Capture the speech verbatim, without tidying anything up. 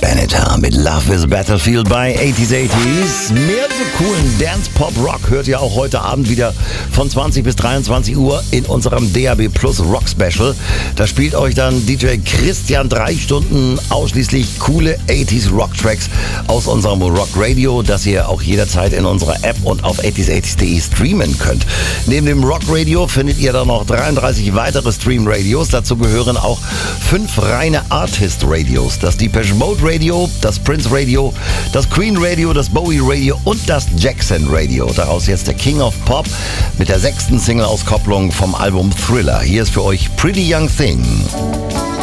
Senator mit Love is Battlefield bei achtziger achtziger. Mehr so coolen Dance, Pop, Rock hört ihr auch heute Abend wieder von zwanzig bis dreiundzwanzig Uhr in unserem D A B Plus Rock Special. Da spielt euch dann D J Christian drei Stunden ausschließlich coole achtziger Rock Tracks aus unserem Rock Radio, das ihr auch jederzeit in unserer App und auf achtziger achtziger punkt de streamen könnt. Neben dem Rock Radio findet ihr dann noch dreiunddreißig weitere Stream Radios. Dazu gehören auch fünf reine Artist Radios. Das Depeche Mode Radio, das Prince Radio, das Queen Radio, das Bowie Radio und das Jackson Radio. Daraus jetzt der King of Pop mit der sechsten Single-Auskopplung vom Album Thriller. Hier ist für euch Pretty Young Thing.